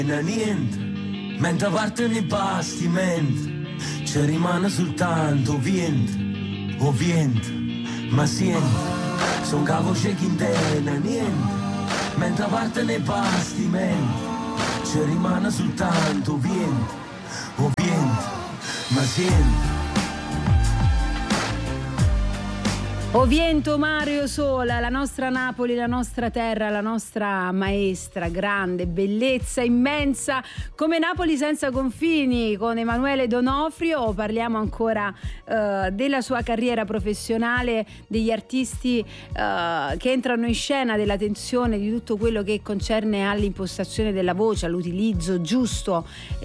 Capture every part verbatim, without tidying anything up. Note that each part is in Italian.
niente, mentre partono i bastimenti, ci rimane soltanto vento, o vento, ma senti, son cavo c'è chi intende niente, mentre partono i bastimenti, ci rimane soltanto vento, o vento, ma senti. O Viento, Mario Sola, la nostra Napoli, la nostra terra, la nostra maestra, grande, bellezza immensa, come Napoli senza confini, con Emanuele D'Onofrio. Parliamo ancora uh, della sua carriera professionale, degli artisti uh, che entrano in scena, della tensione, di tutto quello che concerne all'impostazione della voce, all'utilizzo giusto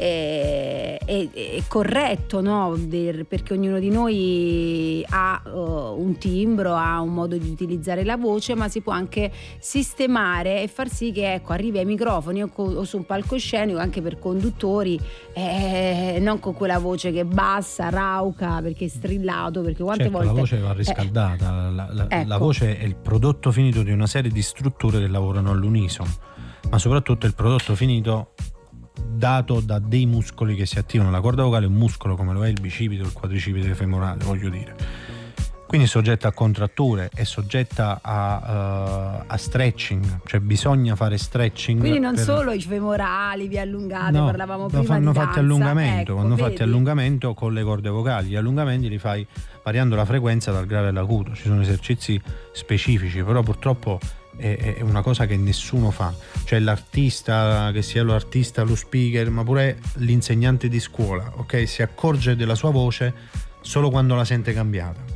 e, e, e corretto, no? Der, perché ognuno di noi ha uh, un timbro, ha un modo di utilizzare la voce, ma si può anche sistemare e far sì che, ecco, arrivi ai microfoni o, co- o su un palcoscenico, anche per conduttori, eh, non con quella voce che è bassa, rauca, perché è strillato, perché quante certo, volte la voce va riscaldata, eh, la, la, ecco. la voce è il prodotto finito di una serie di strutture che lavorano all'unisono, ma soprattutto è il prodotto finito dato da dei muscoli che si attivano. La corda vocale è un muscolo come lo è il bicipite o il quadricipite femorale, voglio dire. Quindi è soggetta a contratture, è soggetta a, uh, a stretching, cioè bisogna fare stretching. Quindi non per... solo i femorali, vi allungate, no, parlavamo prima fanno di fatti danza. allungamento, ecco, vanno vedi? fatti allungamento con le corde vocali. Gli allungamenti li fai variando la frequenza dal grave all'acuto. Ci sono esercizi specifici, però purtroppo è, è una cosa che nessuno fa. Cioè l'artista, che sia l'artista, lo speaker, ma pure l'insegnante di scuola, ok? Si accorge della sua voce solo quando la sente cambiata.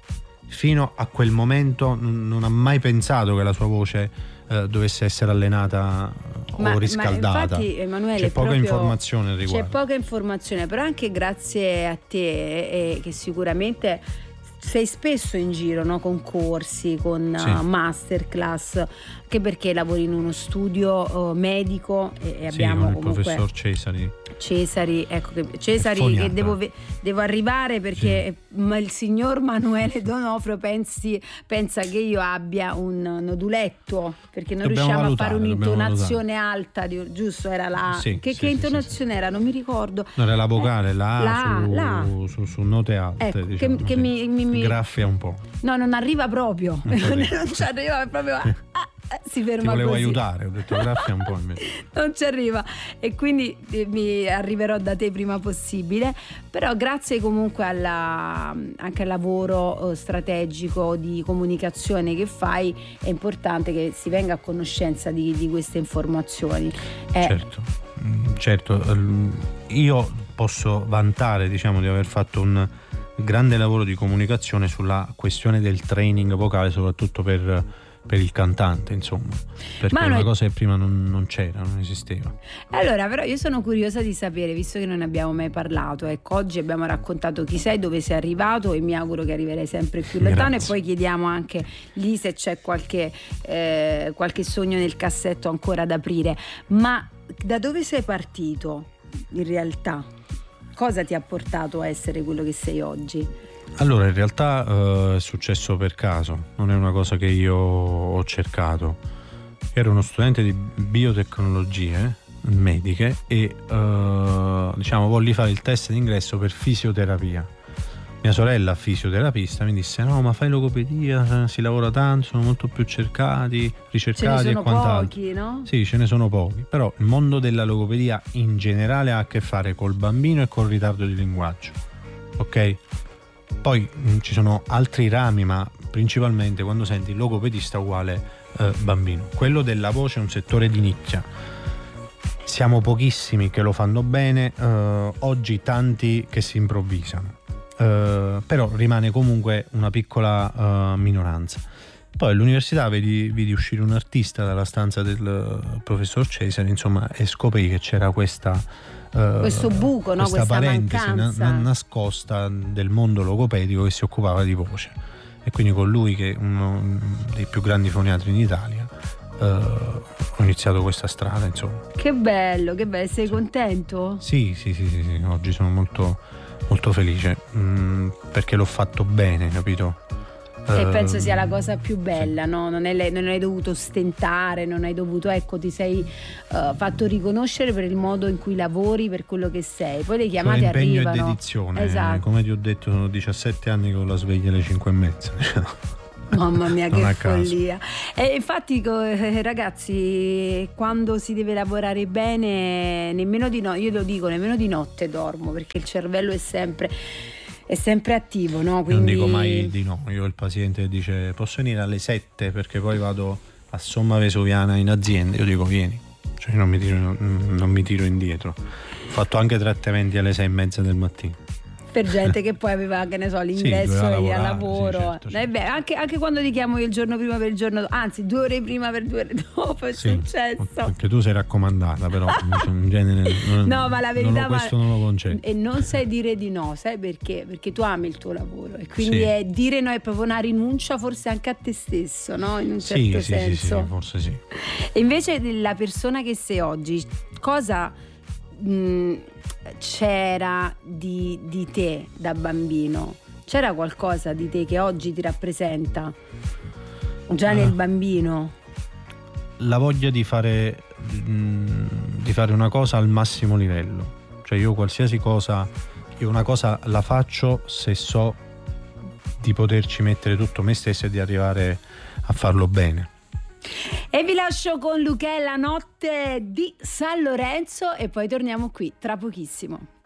Fino a quel momento non ha mai pensato che la sua voce eh, dovesse essere allenata ma, o riscaldata. Ma infatti, Emanuele, c'è poca proprio, informazione al riguardo. C'è poca informazione, però anche grazie a te, eh, che sicuramente sei spesso in giro, no? Con corsi, con sì. uh, masterclass, anche perché lavori in uno studio uh, medico e, e sì, abbiamo con il comunque professor Cesari. Cesari, ecco che Cesari che devo, devo arrivare perché sì. il signor Manuele D'Onofrio pensi, pensa che io abbia un noduletto, perché non dobbiamo riusciamo valutare, a fare un'intonazione alta di, giusto, era la sì, che, sì, che sì, intonazione sì, era? Non mi ricordo. No, era la vocale, eh, la, la, su, la. Su, su note alte, ecco, diciamo, che, che sì. mi, mi, mi graffia un po'. No, non arriva proprio, non, non ci arriva proprio a, a, si ferma. Ti volevo così. aiutare, ho detto graffia un po' invece. Non ci arriva e quindi eh, mi arriverò da te prima possibile, però grazie comunque alla, anche al lavoro eh, strategico di comunicazione che fai, è importante che si venga a conoscenza di, di queste informazioni. Eh. Certo, certo, io posso vantare, diciamo, di aver fatto un grande lavoro di comunicazione sulla questione del training vocale, soprattutto per per il cantante, insomma, perché Ma è una noi... cosa che prima non, non c'era, non esisteva. Allora, però io sono curiosa di sapere, visto che non ne abbiamo mai parlato, ecco, oggi abbiamo raccontato chi sei, dove sei arrivato e mi auguro che arriverai sempre più lontano. Grazie. E poi chiediamo anche lì se c'è qualche, eh, qualche sogno nel cassetto ancora da aprire. Ma da dove sei partito in realtà? Cosa ti ha portato a essere quello che sei oggi? Allora, in realtà uh, è successo per caso, non è una cosa che io ho cercato. Ero uno studente di biotecnologie mediche e uh, diciamo volli fare il test d'ingresso per fisioterapia. Mia sorella, fisioterapista, mi disse: no, ma fai logopedia, si lavora tanto, sono molto più cercati, ricercati ce ne sono e quant'altro. Pochi, no? Sì, ce ne sono pochi, però il mondo della logopedia in generale ha a che fare col bambino e col ritardo di linguaggio, ok? Poi mh, ci sono altri rami, ma principalmente quando senti logopedista uguale eh, bambino. Quello della voce è un settore di nicchia. Siamo pochissimi che lo fanno bene, eh, oggi tanti che si improvvisano, eh, però rimane comunque una piccola eh, minoranza. Poi all'università vedi, vedi uscire un artista dalla stanza del professor Cesari, insomma, e scopri che c'era questa Uh, questo buco, no? questa, questa parentesi na- na- nascosta del mondo logopedico che si occupava di voce, e quindi con lui, che è uno dei più grandi foniatri in Italia, uh, ho iniziato questa strada, insomma. Che bello, che bello, sei sì. contento? Sì, sì, sì, sì, sì. Oggi sono molto molto felice, mh, perché l'ho fatto bene, capito? E uh, penso sia la cosa più bella, sì. no? Non, è, non hai dovuto stentare, non hai dovuto, ecco, ti sei uh, fatto riconoscere per il modo in cui lavori, per quello che sei. Poi le chiamate impegno arrivano. Impegno e dedizione, esatto. Come ti ho detto, sono diciassette anni con la sveglia alle cinque e mezza. Mamma mia, che follia. E infatti, ragazzi, quando si deve lavorare bene, nemmeno di no, io lo dico, nemmeno di notte dormo, perché il cervello è sempre è sempre attivo, no? Quindi... Non dico mai di no. Io il paziente dice posso venire alle sette perché poi vado a Somma Vesuviana in azienda, io dico vieni, cioè non mi tiro, non mi tiro indietro. Ho fatto anche trattamenti alle sei e mezza del mattino per gente che poi aveva, che ne so, l'ingresso sì, lavorare, al lavoro, sì, certo, certo. Eh beh, anche, anche quando ti chiamo io il giorno prima per il giorno, anzi due ore prima per due ore dopo è sì, successo, perché tu sei raccomandata, però in genere non, no, ma la verità non lo, questo ma, non lo concedo. E non sai dire di no, sai perché? Perché tu ami il tuo lavoro e quindi sì. è, dire no è proprio una rinuncia forse anche a te stesso, no? In un certo sì, senso sì, sì, sì, forse sì. E invece la persona che sei oggi, cosa mh, c'era di, di te da bambino? C'era qualcosa di te che oggi ti rappresenta già nel bambino? La voglia di fare mh, di fare una cosa al massimo livello, cioè io qualsiasi cosa, io una cosa la faccio se so di poterci mettere tutto me stesso e di arrivare a farlo bene. E vi lascio con Luchè, La notte di San Lorenzo, e poi torniamo qui tra pochissimo.